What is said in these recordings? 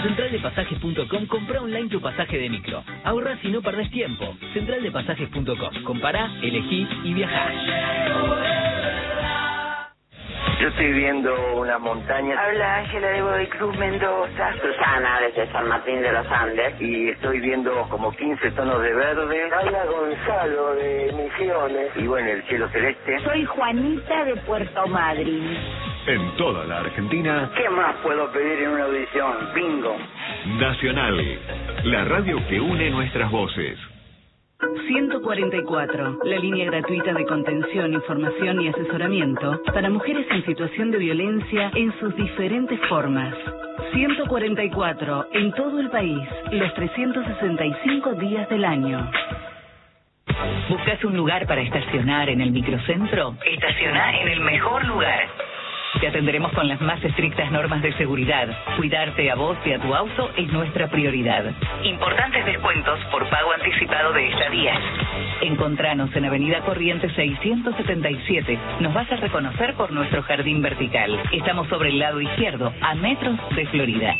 centraldepasajes.com compra online tu pasaje de micro. Ahorra si no perdés tiempo. Centraldepasajes.com. Compará, elegí y viajá. Yo estoy viendo una montaña. Habla Ángela de Godoy Cruz Mendoza. Susana desde San Martín de los Andes. Y estoy viendo como 15 tonos de verde. Habla Gonzalo de Misiones. Y bueno, el cielo celeste. Soy Juanita de Puerto Madryn. En toda la Argentina. ¿Qué más puedo pedir en una audición? Bingo. Nacional, la radio que une nuestras voces. 144, la línea gratuita de contención, información y asesoramiento para mujeres en situación de violencia en sus diferentes formas. 144, en todo el país, los 365 días del año. ¿Buscas un lugar para estacionar en el microcentro? Estaciona en el mejor lugar. Te atenderemos con las más estrictas normas de seguridad. Cuidarte a vos y a tu auto es nuestra prioridad. Importantes descuentos por pago anticipado de estadías. Encontranos en Avenida Corrientes 677. Nos vas a reconocer por nuestro jardín vertical. Estamos sobre el lado izquierdo, a metros de Florida.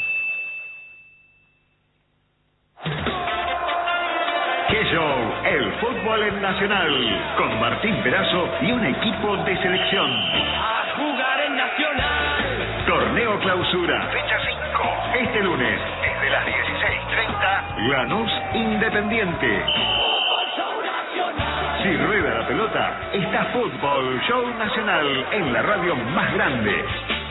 ¡Qué show! El fútbol en Nacional. Con Martín Perazo y un equipo de selección. ¡A jugar en Nacional! Torneo Clausura. Fecha 5. Este lunes, desde las 16:30, Lanús Independiente. Si rueda la pelota, está Fútbol Show Nacional en la radio más grande.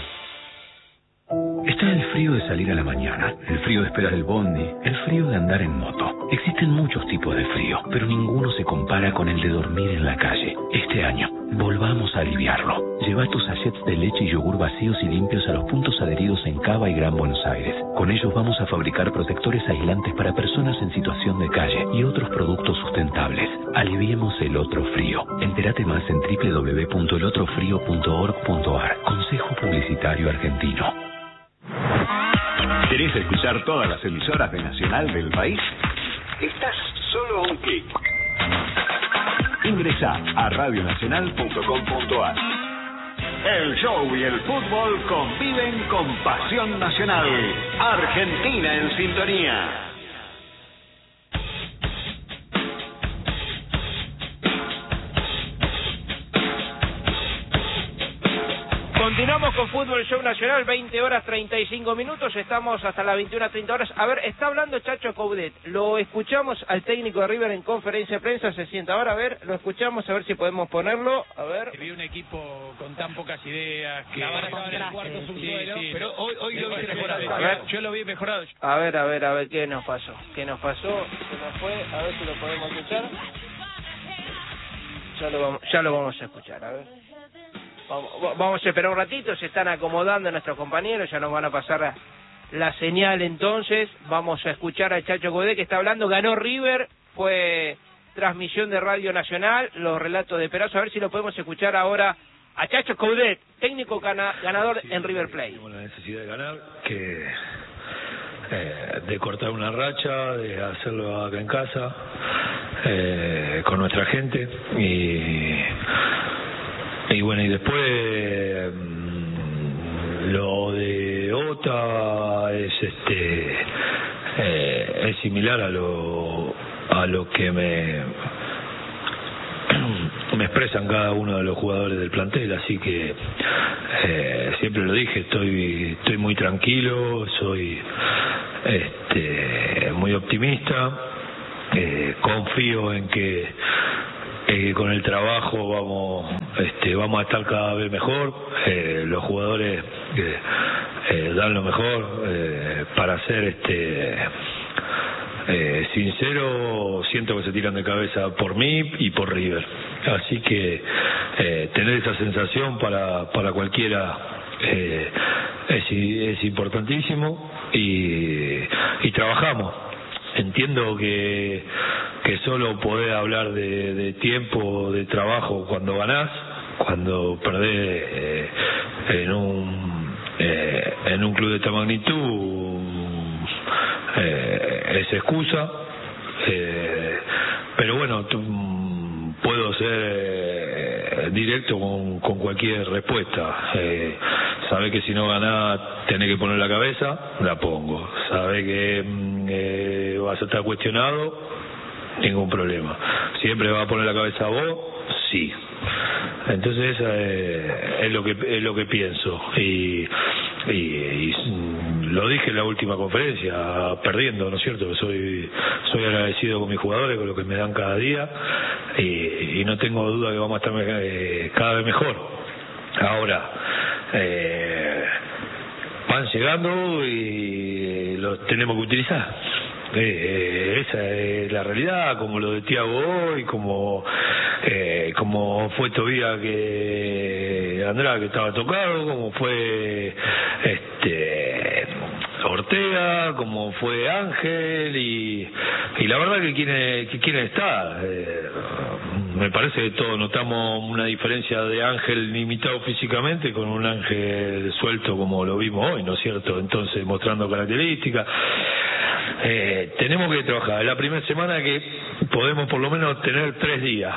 Está el frío de salir a la mañana, el frío de esperar el bondi, el frío de andar en moto. Existen muchos tipos de frío, pero ninguno se compara con el de dormir en la calle. Este año, volvamos a aliviarlo. Lleva tus sachets de leche y yogur vacíos y limpios a los puntos adheridos en Cava y Gran Buenos Aires. Con ellos vamos a fabricar protectores aislantes para personas en situación de calle y otros productos sustentables. Aliviemos el otro frío. Entérate más en www.elotrofrio.org.ar. Consejo Publicitario Argentino. ¿Querés escuchar todas las emisoras de Nacional del país? Estás solo a un clic. Ingresá a radionacional.com.ar. El show y el fútbol conviven con pasión nacional. Argentina en sintonía. Continuamos con Fútbol Show Nacional, 20 horas 35 minutos, estamos hasta las 21:30 horas. A ver, está hablando Chacho Coudet, lo escuchamos al técnico de River en conferencia de prensa, se sienta ahora, a ver, lo escuchamos, a ver si podemos ponerlo, a ver. Vi un equipo con tan pocas ideas que... La van a acabar en el cuarto subsuelo, sí, pero hoy lo vi mejorado. A ver. Yo lo vi mejorado. A ver, ¿qué nos pasó? Se nos fue, a ver si lo podemos escuchar. Ya lo vamos a escuchar, a ver. Vamos a esperar un ratito, se están acomodando nuestros compañeros, ya nos van a pasar la señal entonces. Vamos a escuchar a Chacho Coudet que está hablando, ganó River, fue transmisión de Radio Nacional, los relatos de Perazo, a ver si lo podemos escuchar ahora a Chacho Coudet, técnico ganador en River Plate. Tenemos la necesidad de ganar, de cortar una racha, de hacerlo acá en casa, con nuestra gente y bueno, y después lo de Ota es similar a lo que me expresan cada uno de los jugadores del plantel, así que siempre lo dije, estoy muy tranquilo, soy muy optimista, confío en que con el trabajo vamos a estar cada vez mejor, los jugadores dan lo mejor, para ser sincero, siento que se tiran de cabeza por mí y por River, así que tener esa sensación para cualquiera es importantísimo y trabajamos. Entiendo que solo podés hablar de tiempo, de trabajo cuando ganás, cuando perdés en un club de esta magnitud es excusa, pero bueno, puedo ser directo con cualquier respuesta. Sabe que si no ganás tenés que poner la cabeza, la pongo. Sabe que vas a estar cuestionado, ningún problema. Siempre vas a poner la cabeza a vos, sí. Entonces es lo que pienso y lo dije en la última conferencia, perdiendo, ¿no es cierto? Soy agradecido con mis jugadores, con lo que me dan cada día y no tengo duda que vamos a estar cada vez mejor. Ahora van llegando y los tenemos que utilizar. Esa es la realidad, como lo de Thiago hoy, como fue Tobías que Andrade que estaba tocado, como fue Ortega, como fue Ángel y la verdad que quieren estar. Me parece que todos notamos una diferencia de Ángel limitado físicamente con un Ángel suelto como lo vimos hoy, ¿no es cierto? Entonces mostrando características. Tenemos que trabajar. Es la primera semana que podemos por lo menos tener 3 días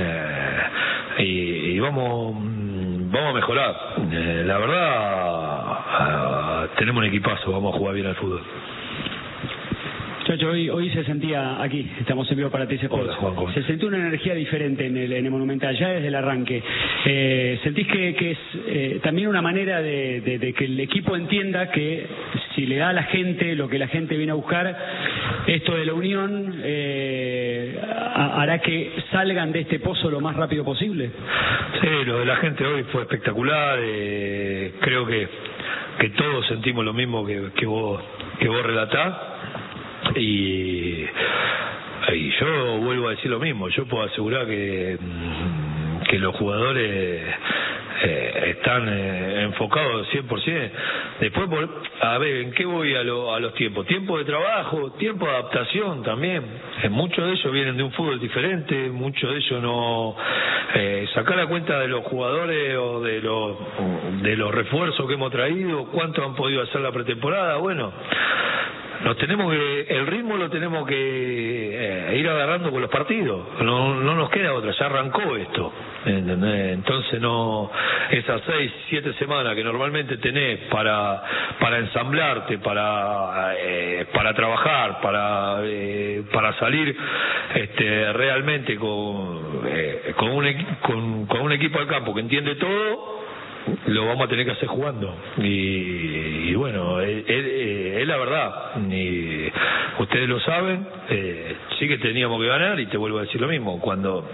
y vamos a mejorar. La verdad, tenemos un equipazo, vamos a jugar bien al fútbol. Chacho, hoy se sentía aquí, estamos en vivo para TC Sports. Se sentía una energía diferente en el Monumental, ya desde el arranque. ¿Sentís que es también una manera de que el equipo entienda que si le da a la gente lo que la gente viene a buscar, esto de la unión hará que salgan de este pozo lo más rápido posible? Sí, lo de la gente hoy fue espectacular. Creo que todos sentimos lo mismo que vos relatás. Y yo vuelvo a decir lo mismo. Yo puedo asegurar que los jugadores están enfocados 100%. Después, a ver, ¿en qué voy a los tiempos? Tiempo de trabajo, tiempo de adaptación también. Muchos de ellos vienen de un fútbol diferente, muchos de ellos no... sacar la cuenta de los jugadores o de los refuerzos que hemos traído, cuánto han podido hacer la pretemporada, bueno... el ritmo lo tenemos que ir agarrando con los partidos, no nos queda otra, ya arrancó esto, ¿entendés? Entonces esas 6-7 semanas que normalmente tenés para ensamblarte, para trabajar, para salir realmente con un equipo al campo que entiende todo, lo vamos a tener que hacer jugando y bueno, es la verdad, ustedes lo saben. Sí que teníamos que ganar y te vuelvo a decir lo mismo, cuando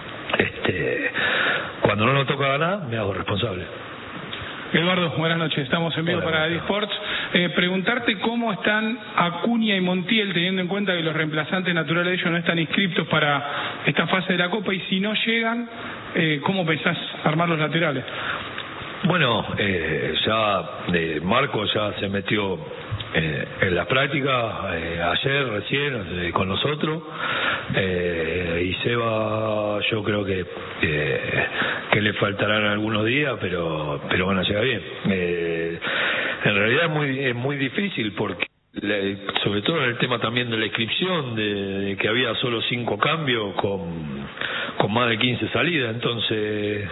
no nos toca ganar me hago responsable. Eduardo, buenas noches, estamos en vivo para eSports. Preguntarte cómo están Acuña y Montiel, teniendo en cuenta que los reemplazantes naturales de ellos no están inscriptos para esta fase de la Copa, y si no llegan, ¿cómo pensás armar los laterales? Bueno, ya Marco ya se metió en la práctica ayer recién con nosotros, y Seba yo creo que le faltarán algunos días, pero van a llegar bien. En realidad es muy difícil porque sobre todo en el tema también de la inscripción, de que había solo 5 cambios con más de 15 salidas, entonces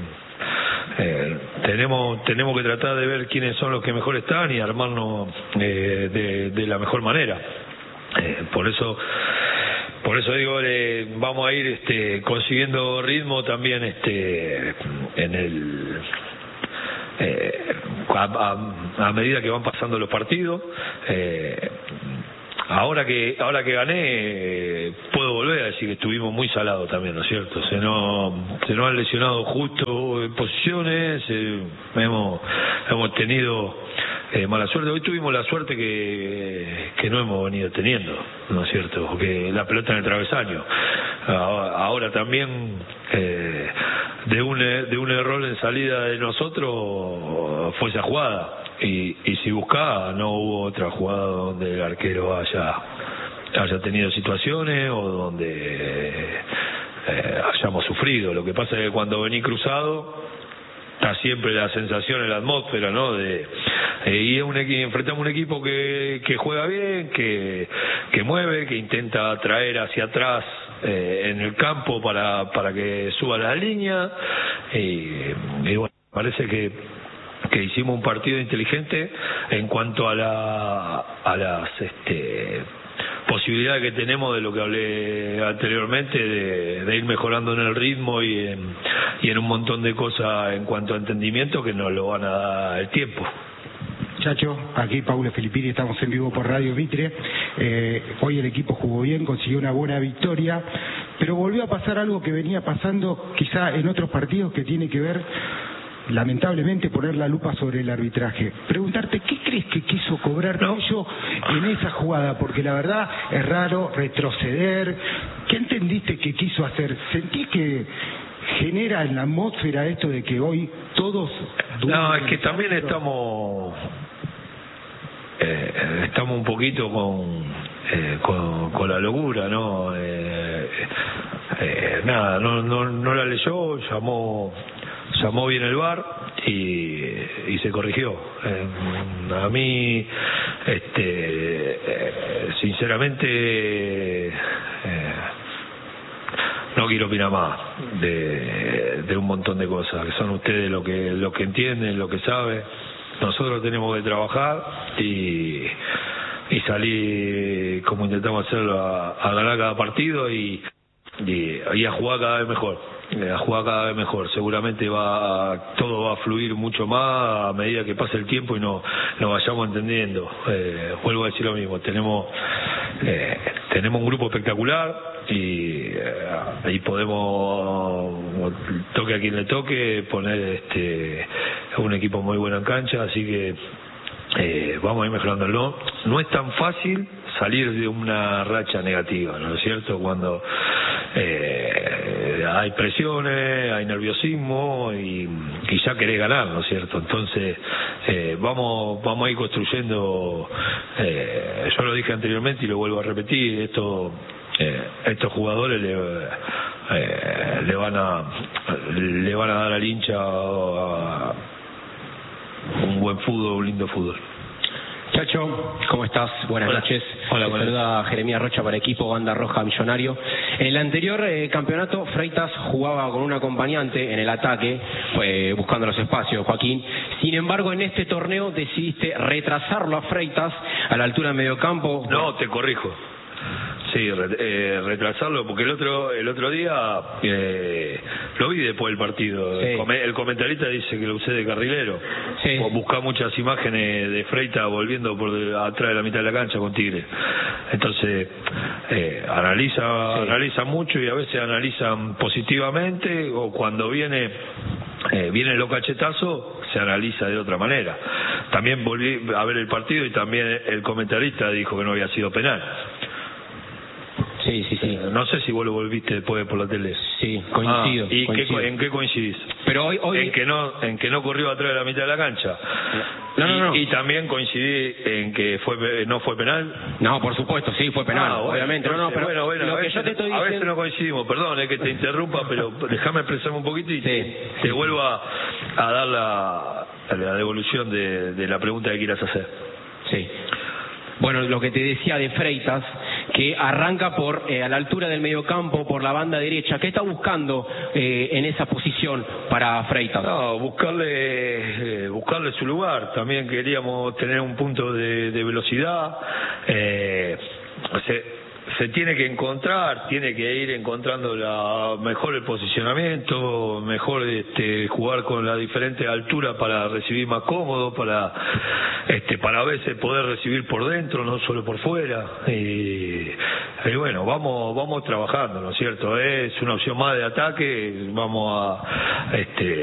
tenemos que tratar de ver quiénes son los que mejor están y armarnos de la mejor manera. Por eso digo, vamos a ir consiguiendo ritmo también en el a medida que van pasando los partidos. Ahora que gané, puedo volver a decir que estuvimos muy salados también, ¿no es cierto? Se nos han lesionado justo en posiciones, hemos tenido mala suerte. Hoy tuvimos la suerte que no hemos venido teniendo, ¿no es cierto? Porque la pelota en el travesaño. Ahora también de un error en salida de nosotros fue esa jugada. Y si buscaba, no hubo otra jugada donde el arquero haya tenido situaciones o donde hayamos sufrido. Lo que pasa es que cuando vení cruzado está siempre la sensación en la atmósfera, ¿no? Y enfrentamos un equipo que juega bien, que mueve, que intenta traer hacia atrás en el campo para que suba la línea, y bueno, parece que que hicimos un partido inteligente en cuanto a las posibilidades que tenemos de lo que hablé anteriormente, de ir mejorando en el ritmo y en un montón de cosas en cuanto a entendimiento que nos lo van a dar el tiempo. Chacho, aquí Paulo Filippini, estamos en vivo por Radio Mitre. Hoy el equipo jugó bien, consiguió una buena victoria, pero volvió a pasar algo que venía pasando quizá en otros partidos, que tiene que ver, lamentablemente, poner la lupa sobre el arbitraje. Preguntarte, ¿qué crees que quiso cobrar Tello en esa jugada? Porque la verdad es raro retroceder. ¿Qué entendiste que quiso hacer? ¿Sentís que genera en la atmósfera esto de que hoy todos... No, es que también estamos un poquito con la locura, ¿no? Nada, no la leyó, llamó bien el VAR y se corrigió. A mí, sinceramente, no quiero opinar más de un montón de cosas, que son ustedes lo que entienden, lo que saben. Nosotros tenemos que trabajar y salir como intentamos hacerlo, a ganar cada partido y a jugar cada vez mejor. Seguramente todo va a fluir mucho más a medida que pase el tiempo y nos vayamos entendiendo. Vuelvo a decir lo mismo, tenemos un grupo espectacular y podemos, toque a quien le toque, poner un equipo muy bueno en cancha, así que vamos a ir mejorándolo. No es tan fácil salir de una racha negativa, ¿no es cierto? Cuando hay presiones, hay nerviosismo y ya querés ganar, ¿no es cierto? Entonces vamos a ir construyendo. Yo lo dije anteriormente y lo vuelvo a repetir, estos jugadores le van a dar al hincha un buen fútbol, un lindo fútbol. Chacho, ¿cómo estás? Buenas noches. Hola, te saluda Jeremías Rocha para equipo Banda Roja Millonario. En el anterior campeonato, Freitas jugaba con un acompañante en el ataque, buscando los espacios, Joaquín. Sin embargo, en este torneo decidiste retrasarlo a Freitas a la altura del mediocampo. No, te corrijo. Sí, retrasarlo, porque el otro día lo vi después del partido. Sí. El comentarista dice que lo usé de carrilero. Sí. Busca muchas imágenes de Freitas volviendo por atrás de la mitad de la cancha con Tigre. Entonces, analiza mucho y a veces analizan positivamente, o cuando viene los cachetazos se analiza de otra manera. También volví a ver el partido y también el comentarista dijo que no había sido penal. Sí. No sé si vos lo volviste después por la tele. Sí, coincido. ¿Y en qué coincidís? Pero hoy en que no corrió atrás de la mitad de la cancha. No. Y también coincidí en que no fue penal. No, por supuesto, sí, fue penal, obviamente. Pero bueno, lo que yo te estoy diciendo... A veces no coincidimos, perdón, es que te interrumpa, pero déjame expresarme un poquito y te vuelvo a dar la devolución de la pregunta que quieras hacer. Sí. Bueno, lo que te decía de Freitas, que arranca a la altura del mediocampo por la banda derecha. ¿Qué está buscando en esa posición para Freitas? No, buscarle su lugar. También queríamos tener un punto de velocidad. Se tiene que encontrar, tiene que ir encontrando mejor el posicionamiento, mejor jugar con la diferente altura para recibir más cómodo, para a veces poder recibir por dentro, no solo por fuera. Y bueno, vamos trabajando, ¿no es cierto? Es una opción más de ataque, vamos a